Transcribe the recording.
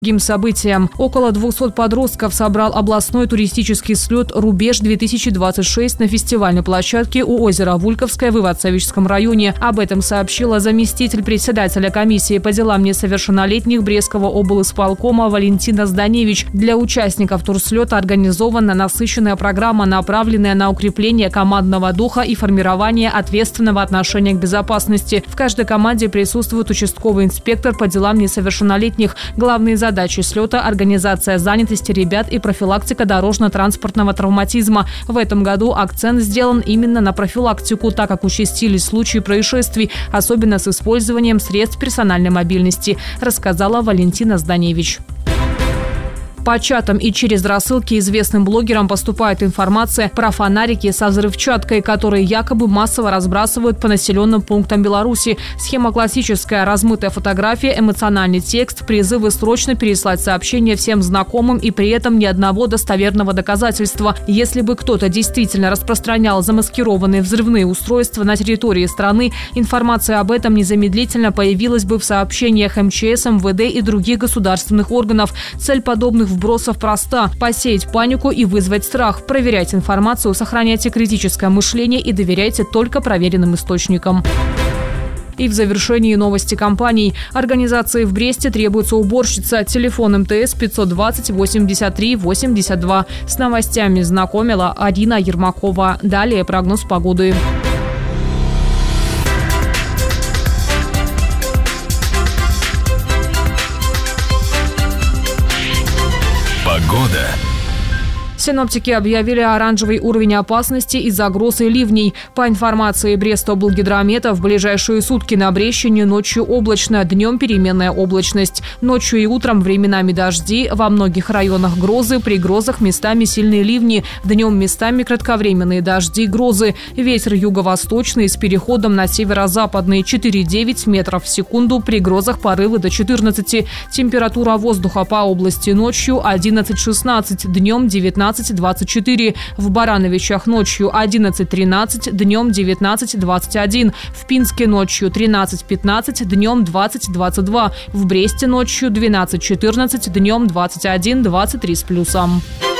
Другим событиям. Около 200 подростков собрал областной туристический слет «Рубеж-2026» на фестивальной площадке у озера Вульковское в Ивацевичском районе. Об этом сообщила заместитель председателя комиссии по делам несовершеннолетних Брестского облисполкома Валентина Зданевич. Для участников турслета организована насыщенная программа, направленная на укрепление командного духа и формирование ответственного отношения к безопасности. В каждой команде присутствует участковый инспектор по делам несовершеннолетних. Главные задачи слета – организация занятости ребят и профилактика дорожно-транспортного травматизма. В этом году акцент сделан именно на профилактику, так как участились случаи происшествий, особенно с использованием средств персональной мобильности, рассказала Валентина Зданевич. По чатам и через рассылки известным блогерам поступает информация про фонарики со взрывчаткой, которые якобы массово разбрасывают по населенным пунктам Беларуси. Схема классическая: размытая фотография, эмоциональный текст, призывы срочно переслать сообщение всем знакомым и при этом ни одного достоверного доказательства. Если бы кто-то действительно распространял замаскированные взрывные устройства на территории страны, информация об этом незамедлительно появилась бы в сообщениях МЧС, МВД и других государственных органов. Цель подобных вбросов проста – посеять панику и вызвать страх. Проверяйте информацию, сохраняйте критическое мышление и доверяйте только проверенным источникам. И в завершении новости компаний. Организации в Бресте требуется уборщица. Телефон МТС 520 83 82. С новостями знакомила Арина Ермакова. Далее прогноз погоды. Погода. Синоптики объявили оранжевый уровень опасности из-за гроз и ливней. По информации Брестоблгидромета, в ближайшие сутки на Брещине ночью облачно, днем переменная облачность. Ночью и утром временами дожди, во многих районах грозы, при грозах местами сильные ливни, днем местами кратковременные дожди, грозы. Ветер юго-восточный с переходом на северо-западный 4,9 метров в секунду, при грозах порывы до 14. Температура воздуха по области ночью 11-16, днем 19-24. В Барановичах ночью 11-13, днем 19-21. В Пинске ночью 13-15, днем 20-22. В Бресте ночью 12-14, днем 21-23 с плюсом.